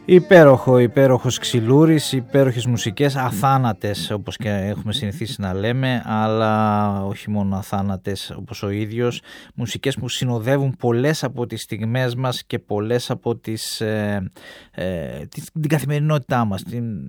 Υπέροχος Ξυλούρης, υπέροχες μουσικές, αθάνατες όπως και έχουμε συνηθίσει να λέμε, αλλά όχι μόνο αθάνατες όπως ο ίδιος, μουσικές που συνοδεύουν πολλές από τις στιγμές μας και πολλές από την καθημερινότητά μας.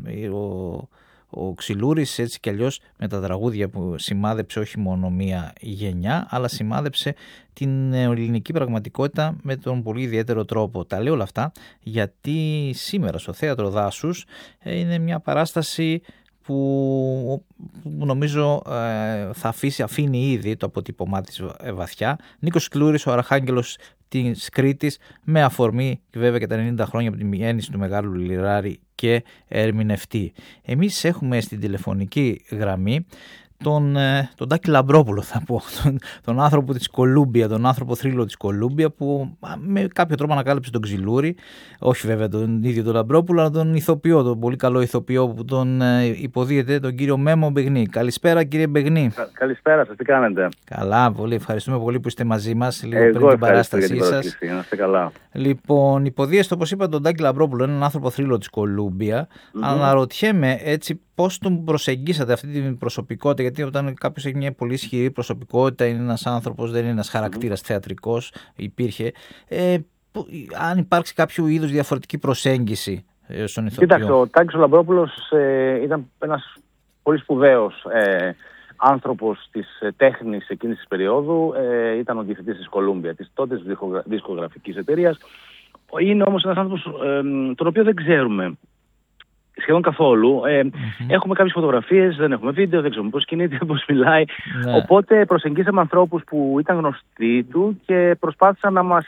Ο Ξυλούρης έτσι κι αλλιώς με τα τραγούδια που σημάδεψε όχι μόνο μία γενιά, αλλά σημάδεψε την ελληνική πραγματικότητα με τον πολύ ιδιαίτερο τρόπο. Τα λέω όλα αυτά γιατί σήμερα στο Θέατρο Δάσους είναι μια παράσταση που νομίζω θα αφήνει ήδη το αποτύπωμά της βαθιά. Νίκος Ξυλούρης, ο Αρχάγγελος της Κρήτης, με αφορμή και βέβαια και τα 90 χρόνια από την γέννηση του μεγάλου λιράρη και ερμηνευτή. Εμείς έχουμε στην τηλεφωνική γραμμή τον Τάκη Λαμπρόπουλο, θα πω, τον άνθρωπο της Κολούμπια, τον άνθρωπο θρύλο της Κολούμπια, που με κάποιο τρόπο ανακάλυψε τον Ξυλούρη, όχι βέβαια τον ίδιο τον Λαμπρόπουλο, αλλά τον ηθοποιό, τον πολύ καλό ηθοποιό που τον υποδίεται, τον κύριο Μέμο Μπεγνή. Καλησπέρα κύριε Μπεγνή. Καλησπέρα σας, τι κάνετε? Καλά, πολύ ευχαριστούμε πολύ που είστε μαζί μας λίγο πριν την παράστασή σας. Καλά. Λοιπόν, υποδίεστε όπως είπα τον Τάκη Λαμπρόπουλο, έναν άνθρωπο θρύλο της Κολούμπια. Αναρωτιέμαι έτσι πώς τον προσεγγίσατε αυτή την προσωπικότητα, γιατί όταν κάποιος έχει μια πολύ ισχυρή προσωπικότητα, είναι ένας άνθρωπος, δεν είναι ένας χαρακτήρας θεατρικός, υπήρχε. Αν υπάρξει κάποιο είδους διαφορετική προσέγγιση στον ηθοποιό. Κοίταξε, ο Τάκης ο Λαμπρόπουλος ήταν ένας πολύ σπουδαίος άνθρωπος της τέχνης εκείνης της περίοδου. Ήταν ο διευθυντής της Κολούμπια, της τότε δισκογραφικής εταιρείας. Είναι όμως ένας άνθρωπος τον οποίο δεν ξέρουμε σχεδόν καθόλου. Έχουμε κάποιες φωτογραφίες, δεν έχουμε βίντεο, δεν ξέρουμε πώς κινείται, πώς μιλάει. Ναι. Οπότε προσεγγίσαμε ανθρώπους που ήταν γνωστοί του και προσπάθησαν να μας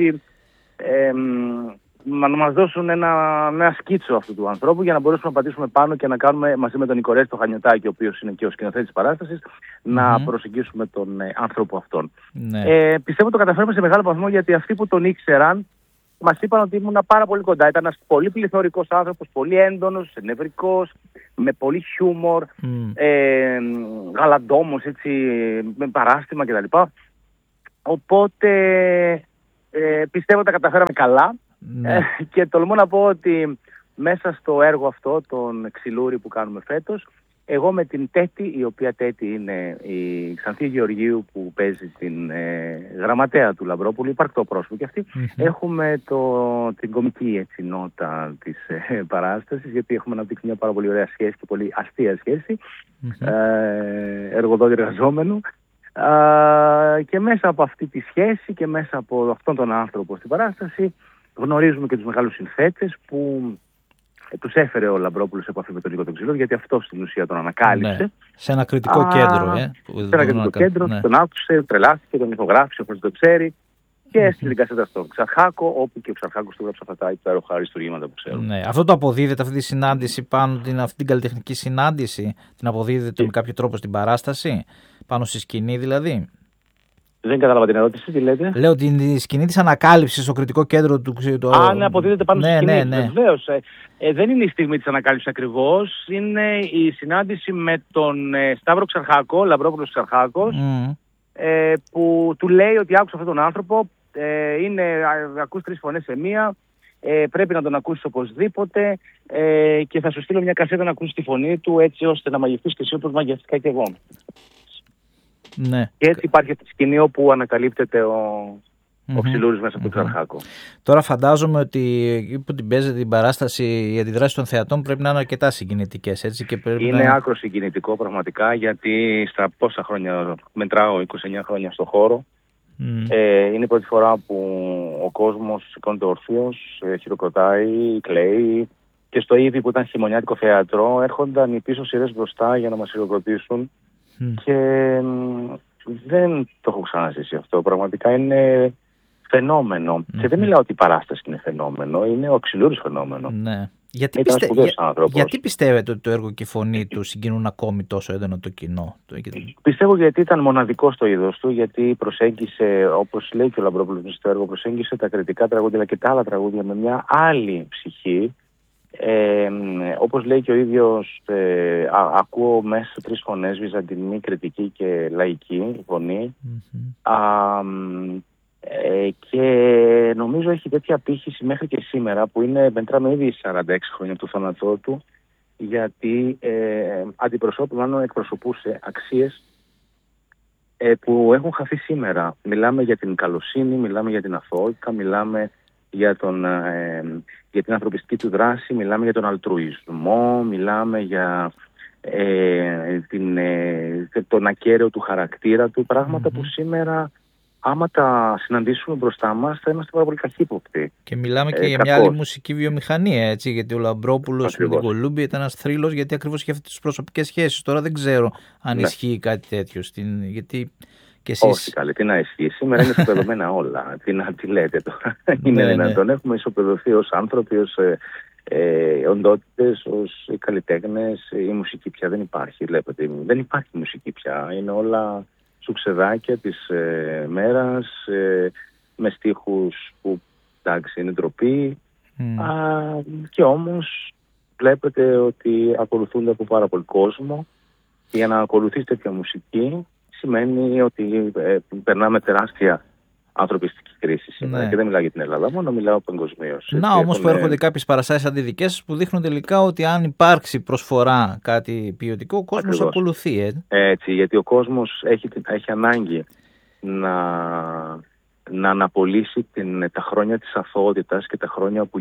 να μας δώσουν ένα σκίτσο αυτού του ανθρώπου για να μπορέσουμε να πατήσουμε πάνω και να κάνουμε μαζί με τον Νικορέστη το Χανιωτάκη, ο οποίος είναι και ο σκηνοθέτης της παράστασης, να προσεγγίσουμε τον άνθρωπο αυτόν. Ναι. Πιστεύω το καταφέρουμε σε μεγάλο βαθμό, γιατί αυτοί που τον ήξεραν μας είπαν ότι ήμουν πάρα πολύ κοντά. Ήταν ένας πολύ πληθωρικός άνθρωπος, πολύ έντονος, νευρικός, με πολύ χιούμορ, γαλαντόμος, έτσι, με παράστημα κτλ. Οπότε πιστεύω ότι τα καταφέραμε καλά. Και τολμώ να πω ότι μέσα στο έργο αυτό, τον Ξυλούρη που κάνουμε φέτος, εγώ με την Τέτη, η οποία Τέτη είναι η Ξανθή Γεωργίου που παίζει την γραμματέα του Λαμπρόπουλου, υπαρκτό πρόσωπο και αυτή, έχουμε την κομική νότα της παράστασης, γιατί έχουμε αναπτύξει μια πάρα πολύ ωραία σχέση και πολύ αστεία σχέση εργοδότη-εργαζόμενου. Και μέσα από αυτή τη σχέση και μέσα από αυτόν τον άνθρωπο στην παράσταση γνωρίζουμε και τους μεγάλους συνθέτες που τους έφερε ο Λαμπρόπουλος σε επαφή με τον Νίκο τον Ξυλούρη, γιατί αυτό στην ουσία τον ανακάλυψε. Ναι. Σε ένα κριτικό κέντρο. Σε ένα κριτικό κέντρο, τον άκουσε, τρελάθηκε, τον ηχογράφησε όπως το ξέρει και έστειλε την κασέτα στον Ξαρχάκο, όπου και ο Ξαρχάκος του γράψε αυτά τα υπέροχα αριστουργήματα που ξέρουμε. Ναι. Αυτό το αποδίδεται, αυτή τη συνάντηση πάνω, αυτή την καλλιτεχνική συνάντηση, την αποδίδεται με κάποιο τρόπο στην παράσταση, πάνω στη σκηνή δηλαδή? Δεν κατάλαβα την ερώτηση, τι λέτε? Λέω την σκηνή της ανακάλυψης στο κριτικό κέντρο του. Ναι, αποδίδεται πάνω στη σκηνή. Βεβαίως. Δεν είναι η στιγμή της ανακάλυψης ακριβώς. Είναι η συνάντηση με τον Σταύρο Ξαρχάκο, Λαμπρόπουλος Ξαρχάκος, που του λέει ότι άκουσα αυτόν τον άνθρωπο. Ακούς 3 φωνές σε μία. Πρέπει να τον ακούσεις οπωσδήποτε. Και θα σου στείλω μια κασέτα να ακούσεις τη φωνή του, έτσι ώστε να μαγευτείς και εσύ όπως μαγευτικά και εγώ. Ναι. Και έτσι υπάρχει αυτή τη σκηνή όπου ανακαλύπτεται ο Ξυλούρης μέσα από τον Ξαρχάκο. Τώρα φαντάζομαι ότι που την παίζετε την παράσταση, οι αντιδράσεις των θεατών πρέπει να είναι αρκετά συγκινητικές, έτσι, και πρέπει είναι άκρο συγκινητικό πραγματικά, γιατί στα πόσα χρόνια μετράω, 29 χρόνια στο χώρο, είναι η πρώτη φορά που ο κόσμος σηκώνεται ορθίος, χειροκροτάει, κλαίει, και στο Ήδη που ήταν χειμωνιάτικο θέατρο έρχονταν οι πίσω σειρές μπροστά για να μας χειροκροτήσουν. Και δεν το έχω ξαναζήσει αυτό. Πραγματικά είναι φαινόμενο. Και δεν μιλάω ότι η παράσταση είναι φαινόμενο, είναι ο Ξυλούρης φαινόμενο. Ναι. Γιατί πιστεύετε ότι το έργο και η φωνή του συγκινούν ακόμη τόσο έντονα το κοινό? Πιστεύω γιατί ήταν μοναδικό στο είδος του, γιατί προσέγγισε, όπως λέει και ο Λαμπρόπουλος στο έργο, προσέγγισε τα κριτικά τραγούδια αλλά και τα άλλα τραγούδια με μια άλλη ψυχή. Όπως λέει και ο ίδιος, ακούω μέσα σε 3 φωνές, βυζαντινή, κριτική και λαϊκή φωνή. Και νομίζω έχει τέτοια απήχηση μέχρι και σήμερα, που μετράμε ήδη 46 χρόνια από το θάνατό του, γιατί εκπροσωπούσε αξίες που έχουν χαθεί σήμερα. Μιλάμε για την καλοσύνη, μιλάμε για την αθωότητα, μιλάμε για την ανθρωπιστική του δράση, μιλάμε για τον αλτρουισμό, μιλάμε για τον ακέραιο του χαρακτήρα του, πράγματα που σήμερα, άμα τα συναντήσουμε μπροστά μας, θα είμαστε πάρα πολύ καχύποπτοι. Και μιλάμε και για μια άλλη μουσική βιομηχανία, έτσι, γιατί ο Λαμπρόπουλος με την Κολούμπια ήταν ένας θρύλος, γιατί ακριβώς είχε αυτές τις προσωπικές σχέσεις. Τώρα δεν ξέρω αν ισχύει κάτι τέτοιο. Γιατί και εσείς... Όχι, καλή, τι να ισχύει. Σήμερα είναι ισοπεδωμένα όλα. Τι λέτε τώρα. Είναι δυνατόν. Έχουμε ισοπεδωθεί ως άνθρωποι, ως οντότητες, ως καλλιτέχνες. Η μουσική πια δεν υπάρχει. Βλέπετε, δεν υπάρχει μουσική πια. Είναι όλα σουξεδάκια της μέρας, με στίχους που εντάξει είναι ντροπή, και όμως βλέπετε ότι ακολουθούνται από πάρα πολύ κόσμο. Για να ακολουθείς τέτοια μουσική σημαίνει ότι περνάμε τεράστια ανθρωπιστική κρίση σήμερα. Ναι. Και δεν μιλάω για την Ελλάδα μόνο, μιλάω παγκοσμίως. Να, όμως που έρχονται κάποιες παραστάσεις αντιδικές που δείχνουν τελικά ότι αν υπάρξει προσφορά κάτι ποιοτικό, ο κόσμος ακολουθεί. Έτσι, γιατί ο κόσμος έχει ανάγκη να αναπολύσει τα χρόνια της αθωότητας και τα χρόνια που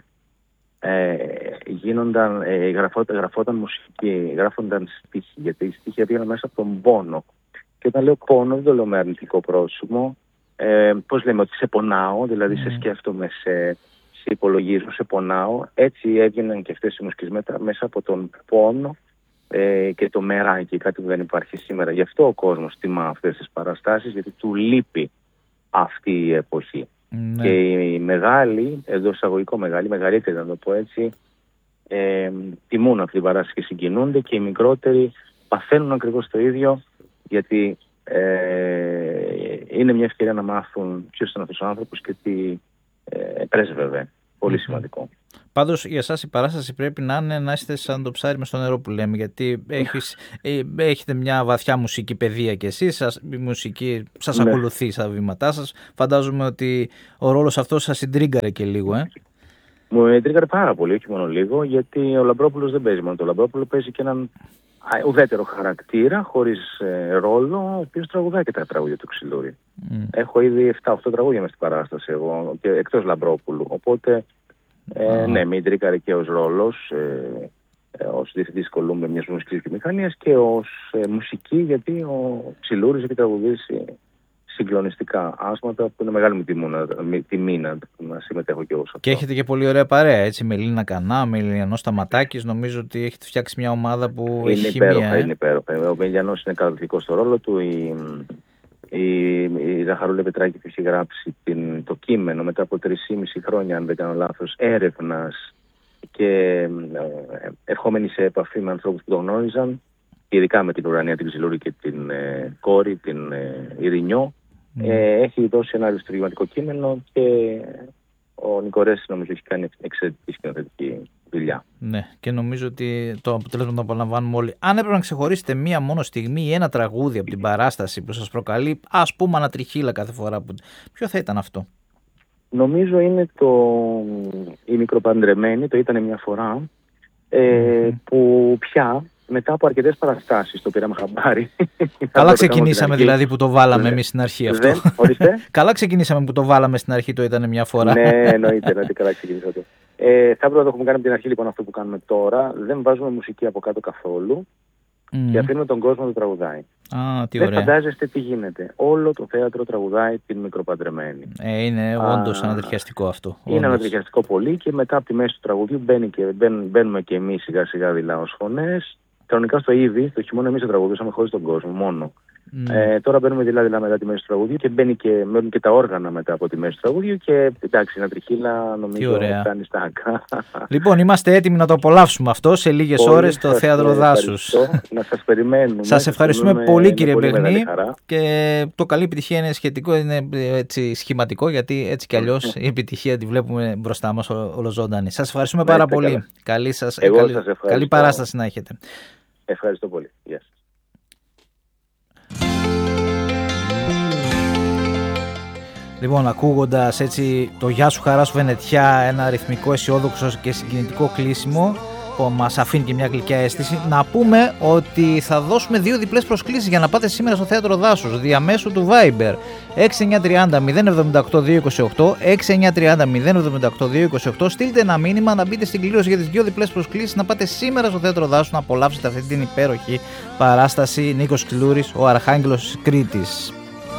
γραφόταν μουσική, γράφονταν στίχοι, γιατί οι στίχοι έβγαιναν μέσα από τον πόνο. Και όταν λέω πόνο, δεν το λέω με αρνητικό πρόσημο. Πώς λέμε, ότι σε πονάω, δηλαδή σε σκέφτομαι, σε υπολογίζω, σε πονάω. Έτσι έβγαιναν και αυτές οι μουσικές μέσα από τον πόνο και το μεράκι, κάτι που δεν υπάρχει σήμερα. Γι' αυτό ο κόσμος τιμά αυτές τις παραστάσεις, γιατί του λείπει αυτή η εποχή. Ναι. Και οι μεγάλοι, εντός εισαγωγικών μεγαλύτεροι να το πω έτσι, τιμούν αυτή την παράσταση και συγκινούνται, και οι μικρότεροι παθαίνουν ακριβώς το ίδιο, γιατί είναι μια ευκαιρία να μάθουν ποιος ήταν αυτός ο άνθρωπος και τι πρέσβευε. Πολύ σημαντικό. Πάντως για εσάς η παράσταση πρέπει να είστε σαν το ψάρι μες στο νερό που λέμε, γιατί έχετε μια βαθιά μουσική παιδεία κι εσείς, η μουσική σας ακολουθεί στα βήματά σας. Φαντάζομαι ότι ο ρόλος αυτός σας συντρίγκαρε και λίγο. Μου εντρίγκαρε πάρα πολύ, όχι μόνο λίγο, γιατί ο Λαμπρόπουλος δεν παίζει μόνο το Λαμπρόπουλο, παίζει και έναν ουδέτερο χαρακτήρα, χωρίς ρόλο, ο οποίος τραγουδάει και τα τραγούδια του Ξυλούρη. Έχω ήδη 7-8 τραγούδια μες στην παράσταση εγώ, και εκτός Λαμπρόπουλου. Οπότε, ναι, με εντρίκαρε και ως ρόλος, ως διευθυντής Κολούμπια μιας μουσικής βιομηχανίας, και ως μουσική, γιατί ο Ξυλούρης έχει τραγουδήσει συγκλονιστικά άσματα που είναι μεγάλη μου τιμή να συμμετέχω και εγώ σε αυτό. Και έχετε και πολύ ωραία παρέα, έτσι, με Λίνα Κανά, με Λιανό Σταματάκης. Νομίζω ότι έχετε φτιάξει μια ομάδα που έχει χημεία. Είναι υπέροχα. Ο Μελιανός είναι καταπληκτικός στο ρόλο του. Η Ζαχαρούλα Πετράκη που έχει γράψει το κείμενο μετά από 3,5 χρόνια, αν δεν κάνω λάθος, έρευνας και ερχόμενη σε επαφή με ανθρώπους που τον γνώριζαν, ειδικά με την Ουρανία, την Ξυλούρη και την κόρη, την Ειρηνιό. Έχει δώσει ένα αριστουργηματικό κείμενο, και ο Νικορέσης νομίζω έχει κάνει εξαιρετική σκηνοθετική δουλειά. Ναι, και νομίζω ότι το αποτέλεσμα το απολαμβάνουμε όλοι. Αν έπρεπε να ξεχωρίσετε μία μόνο στιγμή ή ένα τραγούδι από την παράσταση που σας προκαλεί, ας πούμε, ανατριχύλα κάθε φορά, ποιο θα ήταν αυτό? Νομίζω είναι η Μικροπαντρεμένη, το ήταν μια φορά, που πια μετά από αρκετές παραστάσεις το πήραμε χαμπάρι. Καλά ξεκινήσαμε δηλαδή που το βάλαμε εμείς στην αρχή αυτό. Καλά ξεκινήσαμε που το βάλαμε στην αρχή, το ήταν μια φορά. Ναι, εννοείται, καλά ξεκινήσατε. Θα έπρεπε να το έχουμε κάνει από την αρχή, λοιπόν, αυτό που κάνουμε τώρα. Δεν βάζουμε μουσική από κάτω καθόλου και αφήνουμε τον κόσμο να το τραγουδάει. Δεν φαντάζεστε τι γίνεται. Όλο το θέατρο τραγουδάει την Μικροπαντρεμένη. Είναι όντως ανατριχιαστικό αυτό. Είναι ανατριχιαστικό πολύ, και μετά από τη μέση του τραγουδιού μπαίνουμε και εμείς σιγά σιγά ως φωνές. Κανονικά στο ήδη, το χειμώνα εμείς τραγουδούσαμε χωρίς τον κόσμο μόνο. Τώρα μπαίνουμε δειλά μετά τη μέση του τραγουδιού, και μένουν και τα όργανα μετά από τη μέση του τραγουδιού, και εντάξει, ένα τριχύλα νομίζω φτάνει στα άκρα. Λοιπόν, είμαστε έτοιμοι να το απολαύσουμε αυτό σε λίγες ώρες στο Θέατρο Δάσους. Να σας περιμένουμε. Σας ευχαριστούμε πολύ, κύριε Μπεγνή, και το καλή επιτυχία είναι σχετικό, είναι έτσι σχηματικό, γιατί έτσι κι αλλιώς η επιτυχία τη βλέπουμε μπροστά μας ολοζώντανη. Σας ευχαριστούμε πάρα πολύ. Καλή παράσταση να έχετε. Ευχαριστώ πολύ. Γεια σας. Λοιπόν, ακούγοντας έτσι το «Γεια σου χαρά σου Βενετιά», ένα ρυθμικό, αισιόδοξο και συγκινητικό κλείσιμο που μας αφήνει και μια γλυκιά αίσθηση, να πούμε ότι θα δώσουμε 2 διπλές προσκλήσεις για να πάτε σήμερα στο Θέατρο Δάσους διαμέσου του Viber 6930 078 228, 6930 078 228. Στείλτε ένα μήνυμα να μπείτε στην κλήρωση για τις 2 διπλές προσκλήσεις, να πάτε σήμερα στο Θέατρο Δάσους να απολαύσετε αυτή την υπέροχη παράσταση Νίκος Ξυλούρης, ο Αρχάγγελος Κρήτης.